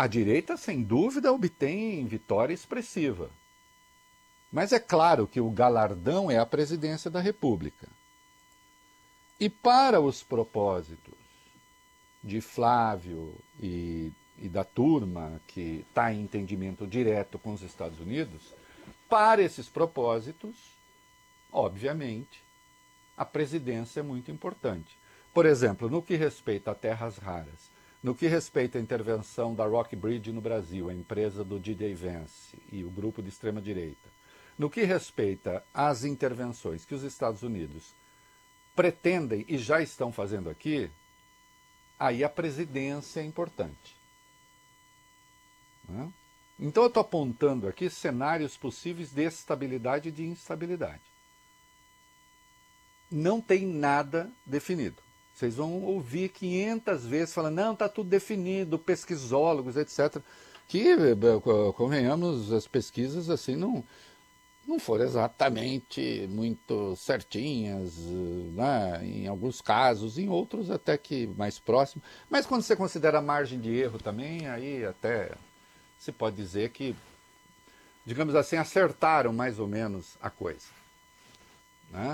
A direita, sem dúvida, obtém vitória expressiva. Mas é claro que o galardão é a presidência da República. E para os propósitos de Flávio e da turma que está em entendimento direto com os Estados Unidos, para esses propósitos, obviamente, a presidência é muito importante. Por exemplo, no que respeita a terras raras, no que respeita à intervenção da Rockbridge no Brasil, a empresa do D.J. Vance e o grupo de extrema-direita, no que respeita às intervenções que os Estados Unidos pretendem e já estão fazendo aqui, aí a presidência é importante. Né? Então eu estou apontando aqui cenários possíveis de estabilidade e de instabilidade. Não tem nada definido. Vocês vão ouvir 500 vezes falando, não, está tudo definido, pesquisólogos, etc. Que, convenhamos, as pesquisas assim não foram exatamente muito certinhas, né? Em alguns casos, em outros até que mais próximo. Mas quando você considera a margem de erro também, aí até se pode dizer que, digamos assim, acertaram mais ou menos a coisa. Né?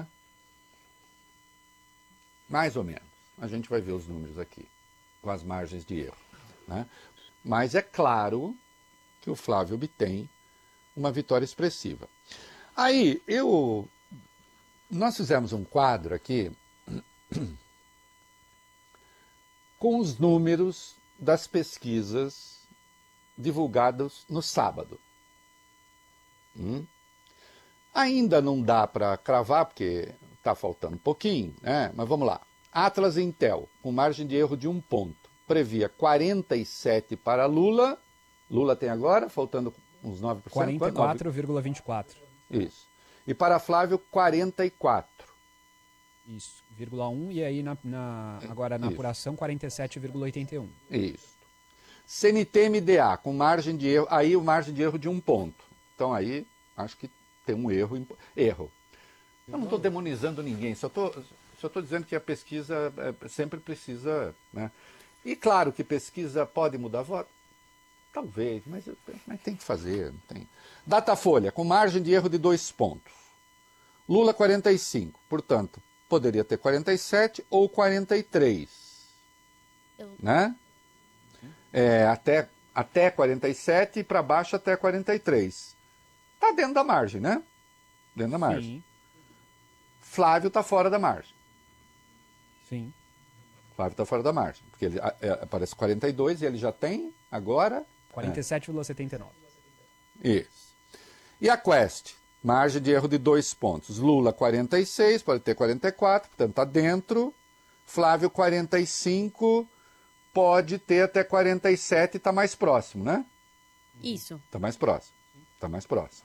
Mais ou menos. A gente vai ver os números aqui, com as margens de erro. Né? Mas é claro que o Flávio obtém uma vitória expressiva. Aí, nós fizemos um quadro aqui com os números das pesquisas divulgadas no sábado. Ainda não dá para cravar, porque está faltando um pouquinho, né? Mas vamos lá. Atlas Intel, com margem de erro de 1 ponto, previa 47 para Lula. Lula tem agora, faltando uns 9%. 44,24%. Isso. E para Flávio, 44%. Isso, 0,1%. E aí, agora na apuração, 47,81%. Isso. CNT-MDA, com margem de erro, aí o margem de erro de 1 ponto. Então aí, acho que tem um erro. Eu não estou demonizando ninguém, só estou dizendo que a pesquisa sempre precisa... Né? E claro que pesquisa pode mudar voto. Talvez, mas tem que fazer. Não tem. Datafolha, com margem de erro de 2 pontos. Lula, 45. Portanto, poderia ter 47 ou 43. Né? Até 47 e para baixo até 43. Está dentro da margem, né? Dentro da margem. Sim. Flávio está fora da margem. Sim. Flávio está fora da margem. Porque ele aparece 42 e ele já tem agora... 47,79. Isso. E a Quest? Margem de erro de 2 pontos. Lula, 46, pode ter 44, portanto está dentro. Flávio, 45, pode ter até 47 e está mais próximo, né? Isso. Está mais próximo. Está mais próximo.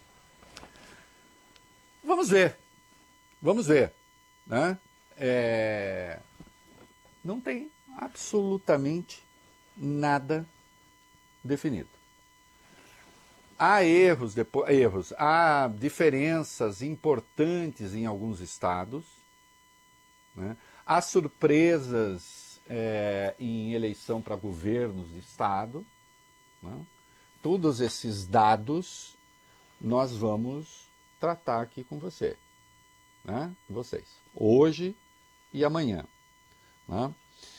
Vamos ver. Vamos ver. Né? Não tem absolutamente nada definido. Há há diferenças importantes em alguns estados, né? Há surpresas em eleição para governos de estado, né? Todos esses dados nós vamos tratar aqui com você, né? Vocês, hoje e amanhã. Né?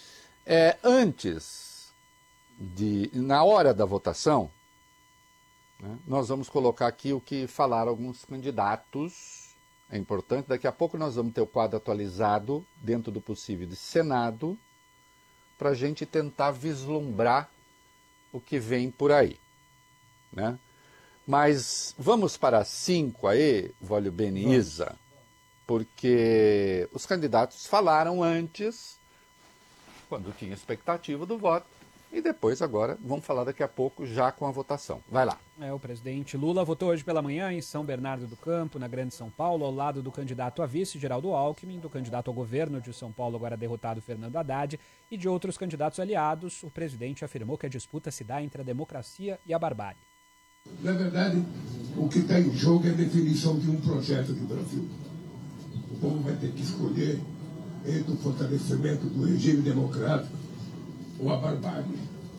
Na hora da votação, né, nós vamos colocar aqui o que falaram alguns candidatos. É importante, daqui a pouco nós vamos ter o quadro atualizado, dentro do possível, de Senado, para a gente tentar vislumbrar o que vem por aí. Né? Mas vamos para 5 aí, Vólio Beni Isa, porque os candidatos falaram antes, quando tinha expectativa do voto, e depois agora vamos falar daqui a pouco já com a votação. Vai lá. O presidente Lula votou hoje pela manhã em São Bernardo do Campo, na Grande São Paulo, ao lado do candidato a vice, Geraldo Alckmin, do candidato ao governo de São Paulo, agora derrotado, Fernando Haddad, e de outros candidatos aliados. O presidente afirmou que a disputa se dá entre a democracia e a barbárie. Na verdade, o que está em jogo é a definição de um projeto de Brasil. O povo vai ter que escolher entre o fortalecimento do regime democrático ou a barbárie.